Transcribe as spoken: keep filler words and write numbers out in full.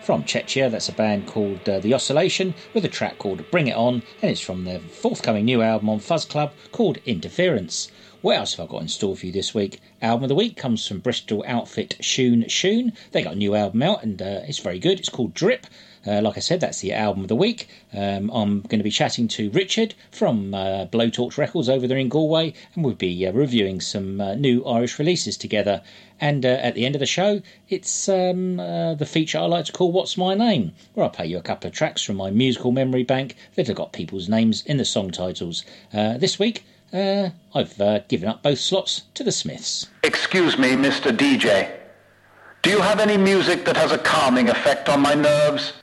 from Czechia. That's a band called uh, The Oscillation with a track called Bring It On, and it's from their forthcoming new album on Fuzz Club called Interference. What else have I got in store for you this week? Album of the week comes from Bristol outfit Shoon Shoon. They got a new album out and uh, it's very good. It's called Drip. Uh, like I said, that's the album of the week. Um, I'm going to be chatting to Richard from uh, Blowtorch Records over there in Galway, and we'll be uh, reviewing some uh, new Irish releases together. And uh, at the end of the show, it's um, uh, the feature I like to call What's My Name, where I play you a couple of tracks from my musical memory bank that have got people's names in the song titles. Uh, this week, uh, I've uh, given up both slots to the Smiths. Excuse me, Mister D J. Do you have any music that has a calming effect on my nerves?